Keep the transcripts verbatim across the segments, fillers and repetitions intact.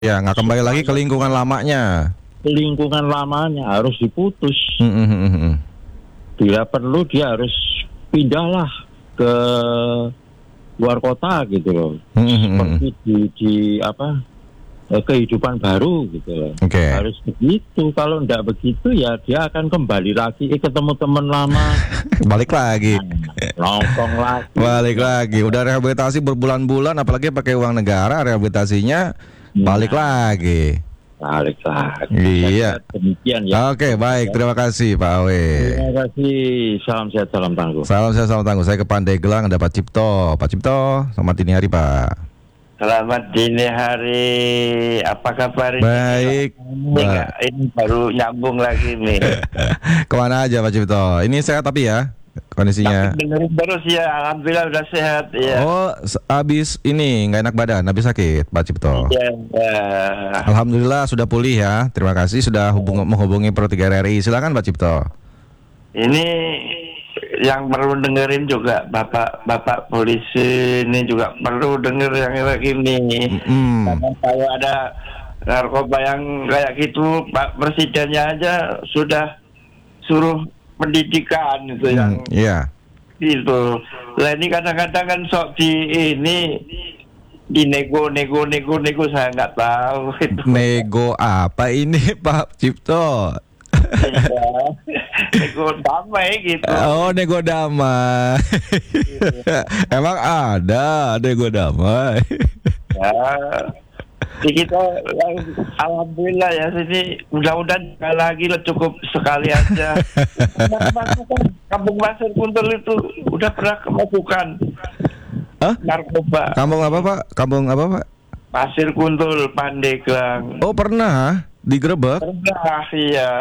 Ya, nggak kembali lagi ke lingkungan lamanya. Lingkungan lamanya harus diputus. Mm-mm. Bila perlu dia harus pindahlah ke luar kota gitu loh. Mm-mm. Seperti di, di apa eh, kehidupan baru gitu loh. Oke. Harus begitu. Kalau tidak begitu ya dia akan kembali lagi eh, ketemu teman lama. Balik lagi. Nongkrong lagi. Balik lagi. Udah rehabilitasi berbulan-bulan, apalagi pakai uang negara, rehabilitasinya balik Nah, lagi. balik lagi. Iya. Saya kira demikian ya. Oke, baik. Terima kasih Pak Awe. Terima kasih. Salam sehat, salam tangguh. Salam sehat, salam tangguh. Saya ke Pandeglang, ada Pak Cipto. Pak Cipto, selamat dini hari Pak. Selamat dini hari. Apa kabar ini? Baik. Ini, nggak- ini baru nyambung lagi nih. Kemana aja Pak Cipto? Ini sehat tapi ya kondisinya. Tapi dengerin terus ya. Alhamdulillah udah sehat ya. Oh, s- abis ini nggak enak badan, habis sakit Pak Cipto. Ya, ya. Alhamdulillah sudah pulih ya. Terima kasih sudah hubung, menghubungi Pro tiga R I. Silakan Pak Cipto. Ini yang perlu dengerin juga bapak-bapak polisi ini juga perlu denger yang kayak gini. Hmm. Karena kalau ada narkoba yang kayak gitu, Pak Presidennya aja sudah suruh pendidikan itu yang Hmm, iya. gitu. Lah ini kadang-kadang kan sok di ini di nego nego nego nego saya nggak tahu itu. Nego apa ini Pak Cipto? Iya. Nego damai gitu. Oh, nego damai. Emang ada nego damai. Ya. Jadi kita alhamdulillah ya sini mudah-mudahan sekali lagi lah cukup sekali aja. Kampung Pasir Kuntul itu udah pernah kemasukan Hah? narkoba. Kampung apa Pak? Kampung apa Pak? Pasir Kuntul, Pandeglang. Oh, pernah digerebek? Pernah iya.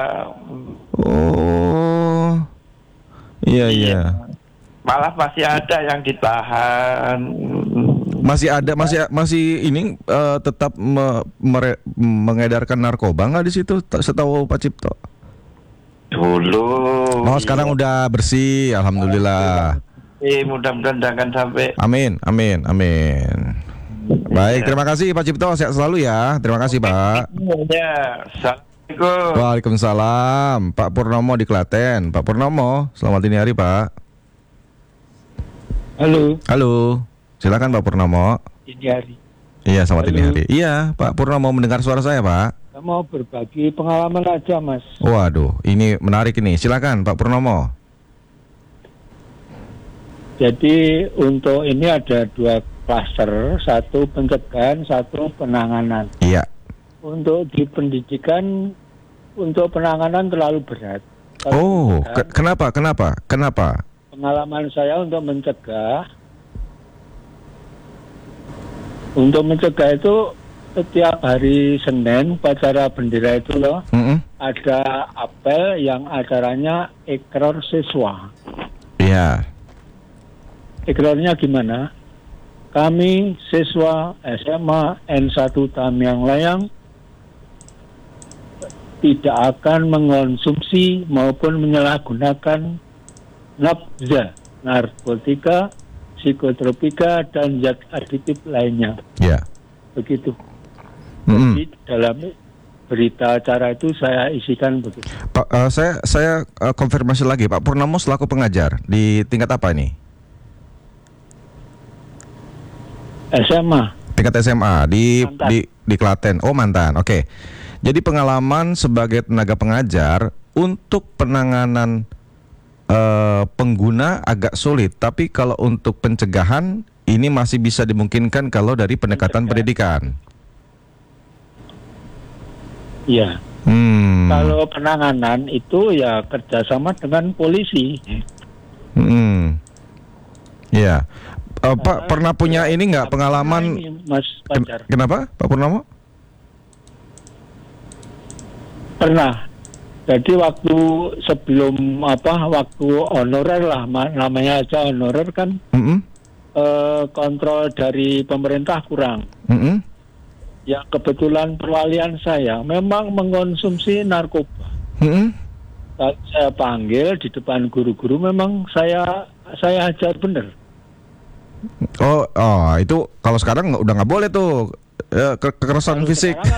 Oh. Iya, iya. Malah masih ada yang ditahan. Masih ada, masih masih ini eh, tetap me- mere- mengedarkan narkoba nggak di situ? T- Setahu Pak Cipto. Dulu. Oh, sekarang udah bersih, alhamdulillah. Eh, mudah-mudahan jangan sampai. Amin, amin, amin. Baik, terima kasih Pak Cipto, sehat selalu ya. Terima kasih Pak. Ya, assalamualaikum. Waalaikumsalam. Pak Purnomo di Klaten. Pak Purnomo, selamat dini hari Pak. Halo, Halo, silakan Pak Purnomo. ini hari. Iya, selamat dini Halo. hari. Iya, Pak Purnomo mendengar suara saya Pak. Saya mau berbagi pengalaman aja, Mas. Waduh, ini menarik ini. Silakan Pak Purnomo. Jadi untuk ini ada dua klaster, satu pencegahan, satu penanganan. Iya. Untuk di pendidikan, untuk penanganan terlalu berat. Kalau Oh, pencegahan, ke- kenapa? Kenapa? Kenapa? pengalaman saya untuk mencegah, untuk mencegah itu setiap hari Senin upacara bendera itu loh, Mm-mm. ada apel yang acaranya ekor siswa. Iya. Ikrarnya gimana? Kami siswa S M A N satu Tamiang Layang tidak akan mengonsumsi maupun menyalahgunakan nafza, narkotika, psikotropika, dan zat aditif lainnya. Iya. Begitu. Mm-mm. Di dalam berita acara itu saya isikan begitu. Pak, eh, saya saya eh, konfirmasi lagi, Pak Purnomo selaku pengajar di tingkat apa ini? S M A. Tingkat S M A di Mantan. di di Klaten. Oh, mantan. Oke. Jadi pengalaman sebagai tenaga pengajar untuk penanganan eh, pengguna agak sulit, tapi kalau untuk pencegahan ini masih bisa dimungkinkan kalau dari pendekatan Pencegahan. pendidikan. Iya. Hmm. Kalau penanganan itu ya kerjasama dengan polisi. Hmm. Ya. Eh, Pak Karena pernah punya ini nggak pengalaman? Ini, Mas Ken- Pajar. Kenapa, Pak Purnomo? Pernah. Jadi waktu sebelum apa waktu honorer lah ma- namanya aja honorer kan Mm-mm. eh, kontrol dari pemerintah kurang. Mm-mm. Ya kebetulan perwalian saya memang mengkonsumsi narkoba. Mm-mm. Saat saya panggil di depan guru-guru memang saya saya ajar bener. Oh, oh, itu kalau sekarang nggak- udah nggak boleh tuh Ya, ke- kekerasan Kalau fisik. sekarang kan